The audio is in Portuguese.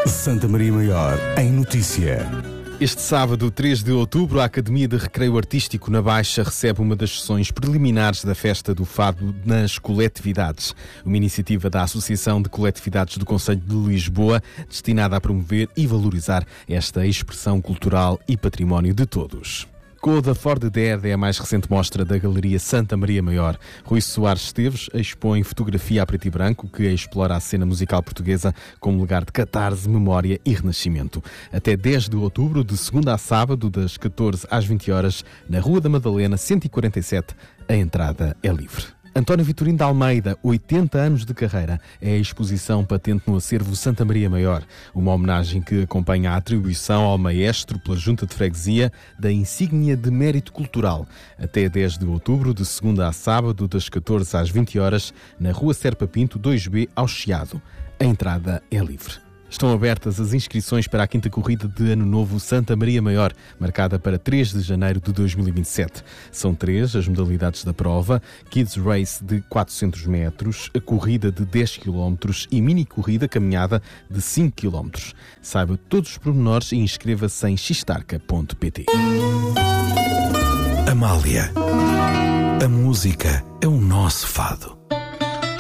Santa Maria Maior em notícia. Este sábado, 3 de outubro, a Academia de Recreio Artístico na Baixa recebe uma das sessões preliminares da Festa do Fado nas coletividades. Uma iniciativa da Associação de Coletividades do Concelho de Lisboa, destinada a promover e valorizar esta expressão cultural e património de todos. Coda for the Dead é a mais recente mostra da Galeria Santa Maria Maior. Rui Soares Esteves expõe fotografia a preto e branco que explora a cena musical portuguesa como lugar de catarse, memória e renascimento. Até 10 de outubro, de segunda a sábado, das 14 às 20 horas, na Rua da Madalena, 147, a entrada é livre. António Vitorino de Almeida, 80 anos de carreira, é a exposição patente no acervo Santa Maria Maior, uma homenagem que acompanha a atribuição ao maestro pela Junta de Freguesia da insígnia de mérito cultural. Até 10 de outubro, de segunda a sábado, das 14 às 20 horas, na Rua Serpa Pinto, 2B, ao Chiado. A entrada é livre. Estão abertas as inscrições para a 5ª Corrida de Ano Novo Santa Maria Maior, marcada para 3 de janeiro de 2027. São 3 as modalidades da prova: Kids Race de 400 metros, a corrida de 10 km e mini-corrida caminhada de 5 km. Saiba todos os pormenores e inscreva-se em xtarca.pt. Amália, a música é o nosso fado.